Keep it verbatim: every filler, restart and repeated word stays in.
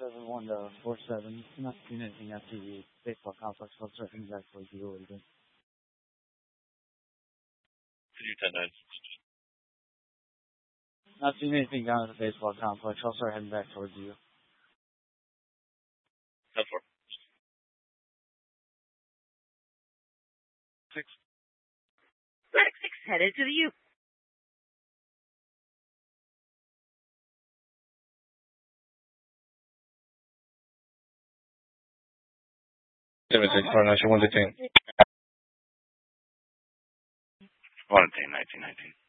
seven one to four seven. Not seeing anything after the baseball complex. I'll start heading back towards you. What are you doing? Could you ten nine? Not seeing anything down at the baseball complex. I'll start heading back towards you. ten four. Six. Six, six, headed to the U. seven six four nine one to ten. one to ten, nineteen, nineteen.